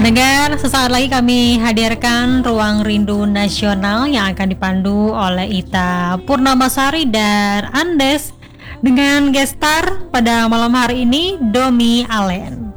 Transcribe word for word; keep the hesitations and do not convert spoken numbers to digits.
Pendengar, sesaat lagi kami hadirkan Ruang Rindu Nasional yang akan dipandu oleh Ita Purnamasari dan Andes dengan gestar pada malam hari ini Domi Alen.